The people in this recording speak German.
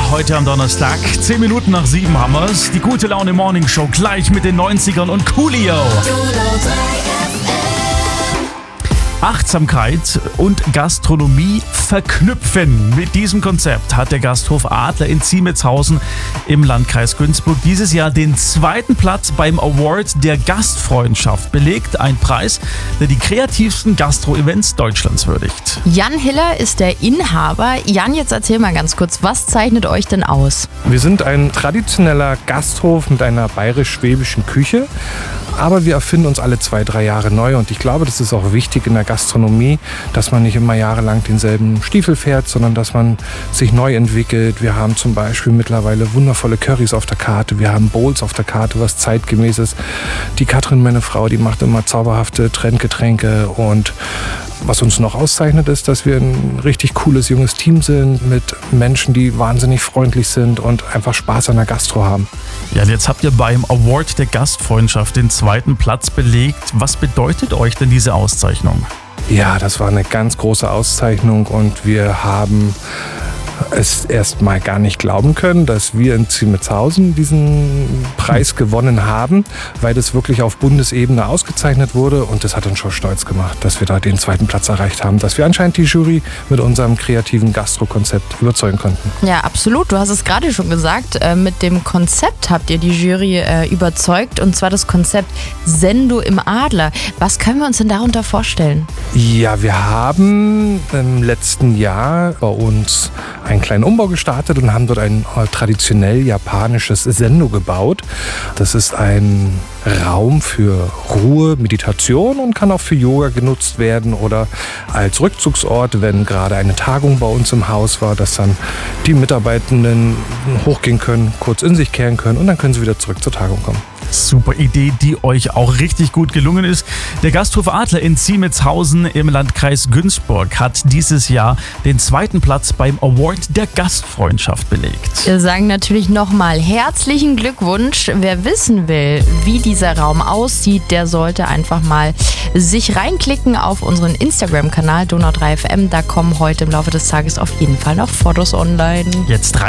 heute am Donnerstag. 10 Minuten nach 7 haben wir's. Die gute Laune Morning Show gleich mit den 90ern und Coolio. Achtsamkeit und Gastronomie verknüpfen. Mit diesem Konzept hat der Gasthof Adler in Ziemitzhausen im Landkreis Günzburg dieses Jahr den 2. Platz beim Award der Gastfreundschaft belegt. Ein Preis, der die kreativsten Gastro-Events Deutschlands würdigt. Jan Hiller ist der Inhaber. Jan, jetzt erzähl mal ganz kurz, was zeichnet euch denn aus? Wir sind ein traditioneller Gasthof mit einer bayerisch-schwäbischen Küche. Aber wir erfinden uns alle 2-3 Jahre neu und ich glaube, das ist auch wichtig in der Gastronomie, dass man nicht immer jahrelang denselben Stiefel fährt, sondern dass man sich neu entwickelt. Wir haben zum Beispiel mittlerweile wundervolle Currys auf der Karte, wir haben Bowls auf der Karte, was zeitgemäß ist. Die Katrin, meine Frau, die macht immer zauberhafte Trendgetränke und was uns noch auszeichnet, ist, dass wir ein richtig cooles, junges Team sind mit Menschen, die wahnsinnig freundlich sind und einfach Spaß an der Gastro haben. Ja, jetzt habt ihr beim Award der Gastfreundschaft den 2. Platz belegt. Was bedeutet euch denn diese Auszeichnung? Ja, das war eine ganz große Auszeichnung und wir haben es erst mal gar nicht glauben können, dass wir in Ziemitzhausen diesen Preis gewonnen haben, weil das wirklich auf Bundesebene ausgezeichnet wurde und das hat uns schon stolz gemacht, dass wir da den 2. Platz erreicht haben, dass wir anscheinend die Jury mit unserem kreativen Gastro-Konzept überzeugen konnten. Ja, absolut. Du hast es gerade schon gesagt, mit dem Konzept habt ihr die Jury überzeugt und zwar das Konzept Sendo im Adler. Was können wir uns denn darunter vorstellen? Ja, wir haben im letzten Jahr bei uns einen kleinen Umbau gestartet und haben dort ein traditionell japanisches Sendo gebaut. Das ist ein Raum für Ruhe, Meditation und kann auch für Yoga genutzt werden oder als Rückzugsort, wenn gerade eine Tagung bei uns im Haus war, dass dann die Mitarbeitenden hochgehen können, kurz in sich kehren können und dann können sie wieder zurück zur Tagung kommen. Super Idee, die euch auch richtig gut gelungen ist. Der Gasthof Adler in Ziemitzhausen im Landkreis Günzburg hat dieses Jahr den 2. Platz beim Award der Gastfreundschaft belegt. Wir sagen natürlich nochmal herzlichen Glückwunsch. Wer wissen will, wie dieser Raum aussieht, der sollte einfach mal sich reinklicken auf unseren Instagram-Kanal Donau3FM. Da kommen heute im Laufe des Tages auf jeden Fall noch Fotos online. Jetzt